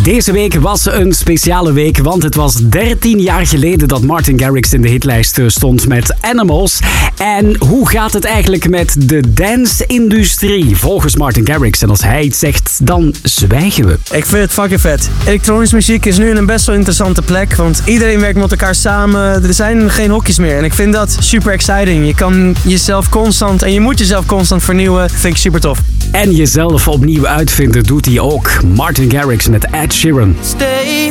Deze week was een speciale week, want het was 13 jaar geleden dat Martin Garrix in de hitlijst stond met Animals. En hoe gaat het eigenlijk met de dance-industrie volgens Martin Garrix? En als hij iets zegt, dan zwijgen we. Ik vind het fucking vet. Elektronische muziek is nu een best wel interessante plek, want iedereen werkt met elkaar samen. Er zijn geen hokjes meer en ik vind dat super exciting. Je kan jezelf constant en je moet jezelf constant vernieuwen. Vind ik super tof. En jezelf opnieuw uitvinden doet hij ook. Martin Garrix met Ed Sheeran.